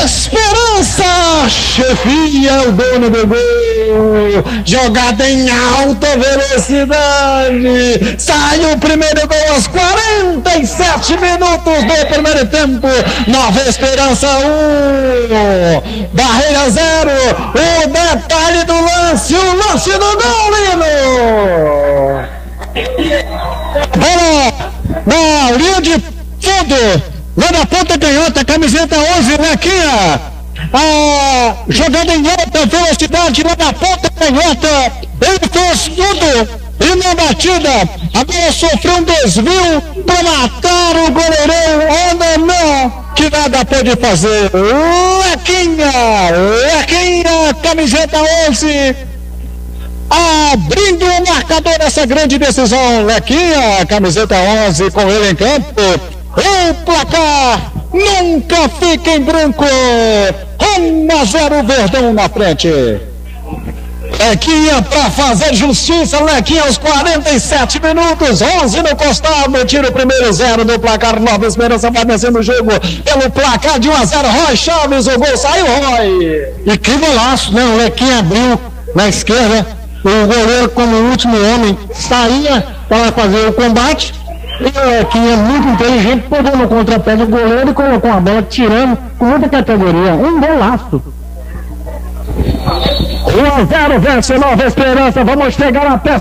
Esperança chefia o dono do gol, jogada em alta velocidade, sai o primeiro gol aos 47 minutos do primeiro tempo. Nova Esperança 1, Barreira 0. O detalhe do lance, o lance do gol, Lino. Bola na linha de fundo, lá na ponta canhota, camiseta 11, Lequinha. Jogando em alta velocidade lá na ponta canhota, ele fez tudo e na batida a bola sofreu um desvio para matar o goleirão Onemã, que nada pôde fazer. Lequinha, camiseta 11, abrindo o marcador nessa grande decisão. Lequinha, camiseta 11, com ele em campo. O placar nunca fica em branco. 1-0 Verdão na frente. Lequinha para fazer justiça. Lequinha aos 47 minutos, 11 no costado, tira o primeiro 0 do placar. Nova Esperança vai vencendo o jogo pelo placar de 1-0. Roy Chaves, o gol saiu, Roy. E que golaço, né? O Lequinha abriu na esquerda, o goleiro como último homem saía para fazer o combate. E o Lequinha, muito inteligente, pegou no contrapé do goleiro e colocou a bola tirando com muita categoria. Um golaço. 1-0 vence Nova Esperança. Vamos chegar até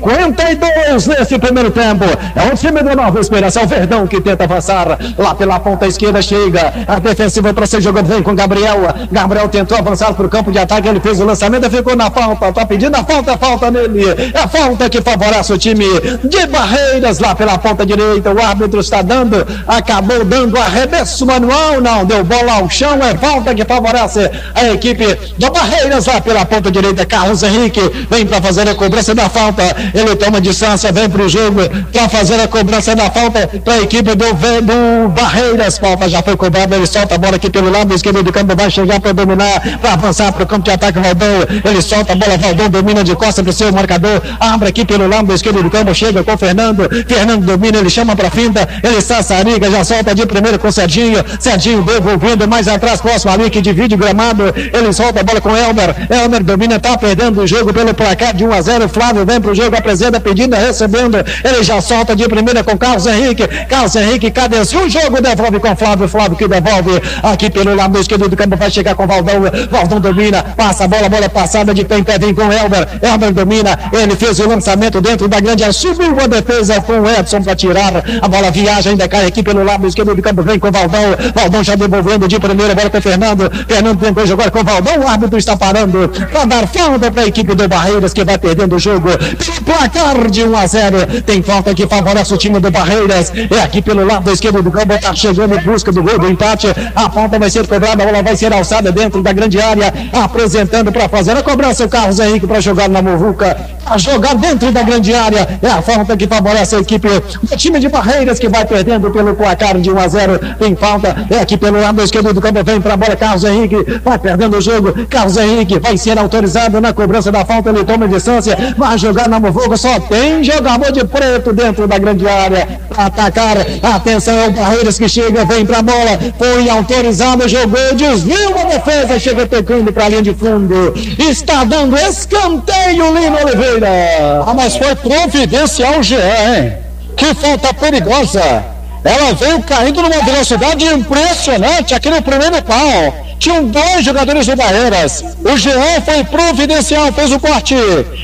52 nesse primeiro tempo. É o time do Nova Esperança, é o Verdão que tenta avançar lá pela ponta esquerda. Chega a defensiva para ser jogado, vem com Gabriel. Gabriel tentou avançar para o campo de ataque, ele fez o lançamento e ficou na falta. Tá pedindo a falta nele. É a falta que favorece o time de Barreiras lá pela ponta direita. O árbitro está dando, acabou dando arremesso manual, não deu bola ao chão. É falta que favorece a equipe de Barreiras lá pela ponta direita. Carlos Henrique vem para fazer a cobrança da falta, ele toma distância, vem para o jogo para fazer a cobrança da falta para a equipe do Barreiras. Falta já foi cobrada, ele solta a bola aqui pelo lado esquerdo do campo, vai chegar para dominar, para avançar para o campo de ataque. Valdão, ele solta a bola, Valdão domina de costas para o seu marcador, abre aqui pelo lado esquerdo do campo, chega com Fernando domina, ele chama para finta, ele sassariga, já solta de primeiro com Serginho devolvendo mais atrás, próximo ali que divide o gramado, ele solta a bola com Elmer domina, tá perdendo o jogo pelo placar de 1-0. Flávio vem pro jogo, apresenta, pedindo, recebendo, ele já solta de primeira com Carlos Henrique cadencia o jogo, devolve com Flávio que devolve aqui pelo lado esquerdo do campo, vai chegar com Valdão domina, passa a bola é passada de pé em pé, vem com Elmer domina, ele fez o lançamento dentro da grande área, subiu a defesa com o Edson para tirar, a bola viaja, ainda cai aqui pelo lado esquerdo do campo, vem com Valdão já devolvendo de primeira, bola com Fernando tentou jogar com Valdão, o árbitro está parando para dar falta para a equipe do Barreiras, que vai perdendo o jogo pelo placar de 1-0. Tem falta que favorece o time do Barreiras, é aqui pelo lado esquerdo do campo, está chegando em busca do gol do empate. A falta vai ser cobrada, a bola vai ser alçada dentro da grande área, apresentando para fazer a cobrança o Carlos Henrique para jogar na muvuca, a jogar dentro da grande área. É a falta que favorece a equipe do time de Barreiras, que vai perdendo pelo placar de 1-0. Tem falta, é aqui pelo lado esquerdo do campo, vem para a bola Carlos Henrique, vai perdendo o jogo. Carlos Henrique vai ser autorizado na cobrança da falta, ele toma distância, vai jogar na muvuca, só tem jogador de preto dentro da grande área para atacar. Atenção, é o Barreiras que chega, vem para a bola, foi autorizado, jogou, desviou a defesa, chega tocando para a linha de fundo, está dando escanteio, Lino Oliveira. Mas foi providencial o Jean, hein? Que falta perigosa. Ela veio caindo numa velocidade impressionante aqui no primeiro pau. Tinham dois jogadores do Barreiras. O Jean foi providencial, fez o corte.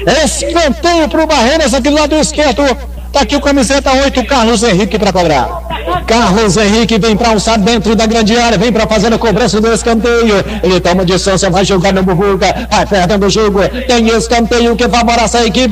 Escanteio para o Barreiras aqui do lado esquerdo. Tá aqui o camiseta 8, Carlos Henrique para cobrar. Carlos Henrique vem para alçar dentro da grande área, vem para fazer a cobrança do escanteio. Ele toma distância, vai jogar no Muvuca, vai perdendo o jogo. Tem escanteio que favorece a equipe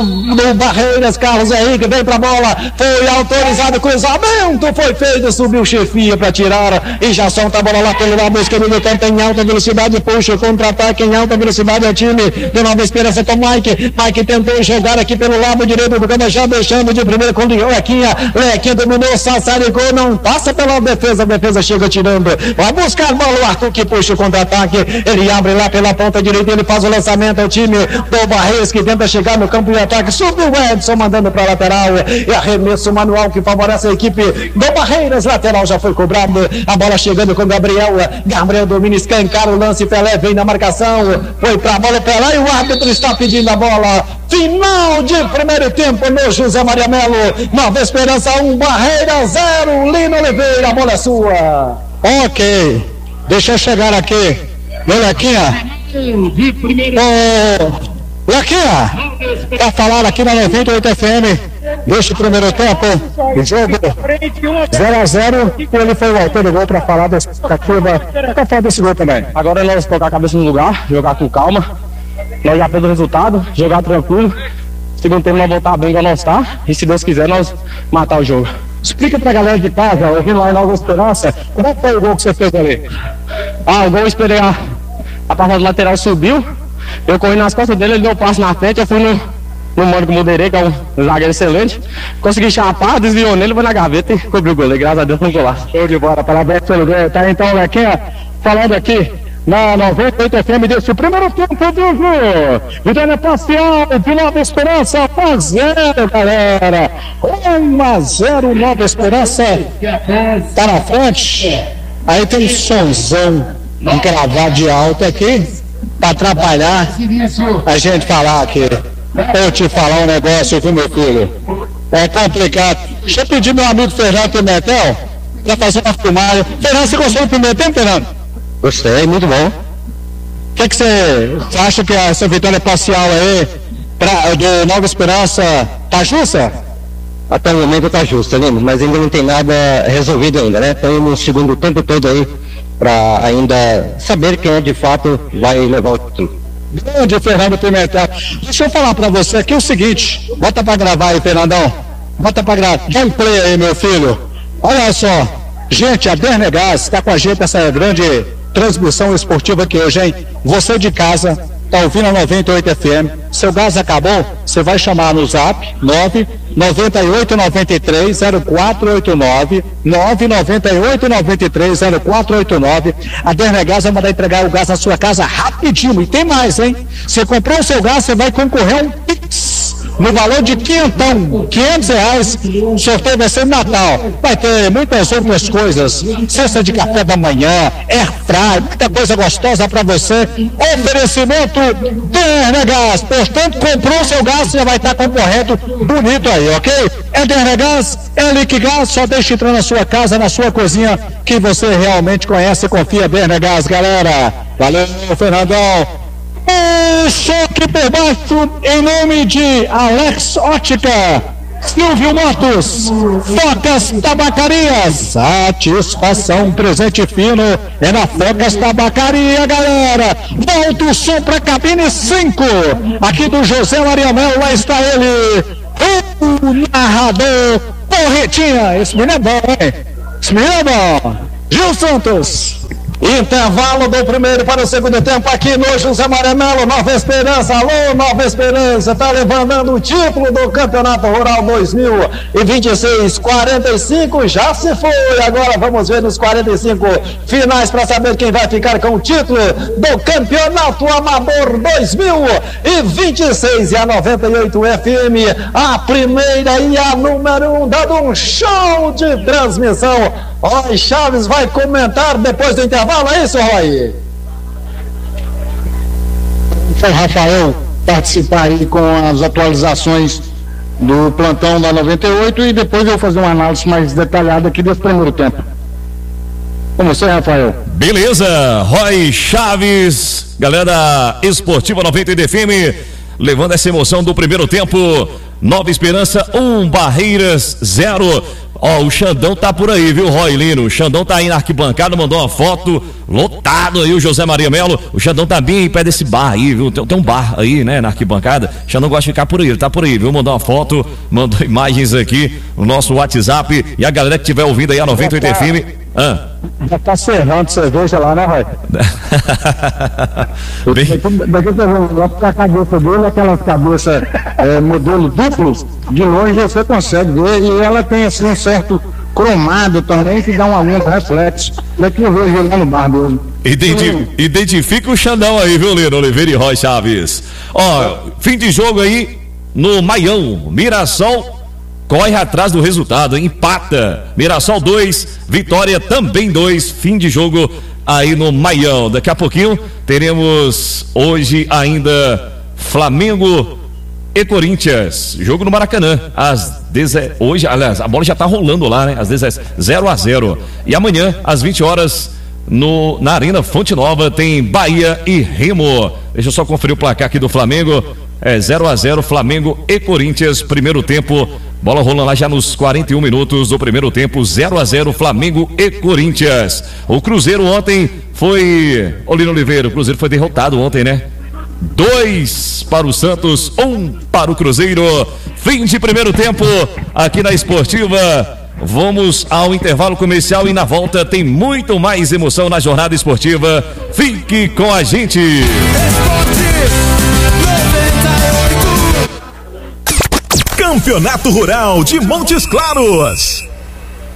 do Barreiras. Carlos Henrique vem para a bola, foi autorizado, cruzamento foi feito, subiu chefia para tirar e já solta a bola lá pelo lado esquerdo do campo em alta velocidade, puxa o contra-ataque em alta velocidade. É o time de Nova Esperança com Mike tentou jogar aqui pelo lado direito do campo, já deixando de primeira com Lequinha dominou, sassaricou, Tocou, não passa pela defesa. A defesa chega tirando. Vai buscar a bola. O Arthur que puxa o contra-ataque. Ele abre lá pela ponta direita. Ele faz o lançamento. É o time do Barreiras que tenta chegar no campo de ataque. Subiu o Edson mandando para a lateral. E arremesso manual que favorece a equipe do Barreiras. Lateral já foi cobrado. A bola chegando com Gabriel. Gabriel domina, escancara o lance. Pelé vem na marcação. Foi para a bola Pelé e o árbitro está pedindo a bola. Final de primeiro tempo no José Maria Melo. Nova Esperança 1, Barreiras 0. Lino Oliveira, a bola é sua. Ok, deixa eu chegar aqui. Lequinha. Lequinha, tá falando aqui na 98 FM. Deixa o primeiro tempo. Jogo 0-0. Ele foi o autor do gol para falar da expectativa. Pra falar desse gol também. Agora nós colocar a cabeça no lugar, jogar com calma. Nós já fizemos o resultado, jogar tranquilo. Segundo tempo nós voltar bem igual nós tá. E se Deus quiser, nós matar o jogo. Explica pra galera de casa, ouvindo lá em Nova Esperança, como é que foi o gol que você fez ali? O gol eu esperei a parte do lateral subiu. Eu corri nas costas dele, ele deu um passo na frente, eu fui no mano que eu moderei, que é um zagueiro excelente. Consegui chapar, desviou nele, foi na gaveta e cobriu o goleiro. Graças a Deus, foi um golaço. Show de bola, parabéns pelo gol. Tá então, Lequinha, falando aqui na 98 FM desse o primeiro tempo do jogo. Vitória parcial de Nova Esperança 1-0, galera. 1-0, Nova Esperança tá na frente. Aí tem um sonzão encravado de alto aqui pra atrapalhar a gente falar aqui. Eu te falar um negócio aqui, meu filho. É complicado. Deixa eu pedir meu amigo Fernando Pimentel pra fazer uma filmagem. Fernando, você gostou do primeiro tempo, Fernando? Gostei, muito bom. O que você acha que essa vitória parcial aí do Nova Esperança tá justa? Até o momento tá justa, né? Mas ainda não tem nada resolvido ainda, né? Estamos no segundo tempo todo aí para ainda saber quem é de fato vai levar o título. Grande Fernando Pimentel. Deixa eu falar para você aqui o seguinte. Bota para gravar aí, Fernandão. Bota para gravar. Dá um play aí, meu filho. Olha só. Gente, a Bernegás está com a gente nessa grande transmissão esportiva aqui hoje, hein? Você de casa, tá ouvindo a 98 FM, seu gás acabou, você vai chamar no zap 998930489, 998930489. A Bernegás vai mandar entregar o gás na sua casa rapidinho. E tem mais, hein? Você comprou o seu gás, você vai concorrer a um Pix no valor de R$500. O sorteio vai ser no Natal. Vai ter muitas outras coisas. Cesta de café da manhã, airfry, muita coisa gostosa para você. Oferecimento Bernegás. Portanto, comprou seu gás, você vai estar concorrendo bonito aí, ok? É Bernegás, é Liquigás, só deixa entrar na sua casa, na sua cozinha, que você realmente conhece e confia. Bernegás, galera. Valeu, Fernandão. Choque por baixo em nome de Alex Ótica, Silvio Motos, Focas Tabacaria. Satisfação, presente fino é na Focas Tabacaria, galera. Volta o som pra cabine 5 aqui do José Maria Melo. Lá está ele, o narrador Porretinha. Esse menino é bom, hein? Esse menino é bom. Gil Santos. Intervalo do primeiro para o segundo tempo aqui no José Maria Melo. Nova Esperança, alô Nova Esperança, tá levantando o título do Campeonato Rural 2026. 45 já se foi, agora vamos ver nos 45 finais para saber quem vai ficar com o título do Campeonato Amador 2026. E a 98 FM, a primeira e a número 1, dando um show de transmissão. Roy Chaves vai comentar depois do intervalo, é isso, Roy? Então, Rafael, participar aí com as atualizações do plantão da 98 e depois eu vou fazer uma análise mais detalhada aqui desse primeiro tempo. Com você, Rafael. Beleza, Roy Chaves, galera esportiva 98 FM, levando essa emoção do primeiro tempo. Nova Esperança 1, Barreiras 0. Ó, o Xandão tá por aí, viu, Roy Lino? O Xandão tá aí na arquibancada, mandou uma foto, lotado aí o José Maria Melo. O Xandão tá bem aí perto desse bar aí, viu? Tem um bar aí, né, na arquibancada. O Xandão gosta de ficar por aí, ele tá por aí, viu? Mandou uma foto, mandou imagens aqui no nosso WhatsApp. E a galera que estiver ouvindo aí a 98 FM. Já tá serrando cerveja lá, né, Roy? Lá pra cabeça dele, aquelas cabeças modelo duplos, de longe você consegue ver, e ela tem assim um certo cromado também, que dá alguns reflexos. Daqui eu vejo ele lá no bar dele. Identifica o Xandão aí, viu, Lino Oliveira e Roy Chaves. Ó, fim de jogo aí no Maião. Mirassol corre atrás do resultado, empata. Mirassol 2, Vitória também 2. Fim de jogo aí no Maião. Daqui a pouquinho teremos hoje ainda Flamengo e Corinthians, jogo no Maracanã, hoje, aliás, a bola já tá rolando lá, né? Às 0-0. E amanhã, às 20 horas, na Arena Fonte Nova, tem Bahia e Remo. Deixa eu só conferir o placar aqui do Flamengo. 0-0, Flamengo e Corinthians, primeiro tempo. Bola rolando lá já nos 41 minutos do primeiro tempo, 0-0, Flamengo e Corinthians. O Cruzeiro ontem foi... Olino Oliveira, o Cruzeiro foi derrotado ontem, né? 2 para o Santos, 1 para o Cruzeiro. Fim de primeiro tempo aqui na Esportiva. Vamos ao intervalo comercial e na volta tem muito mais emoção na jornada esportiva. Fique com a gente. Campeonato Rural de Montes Claros.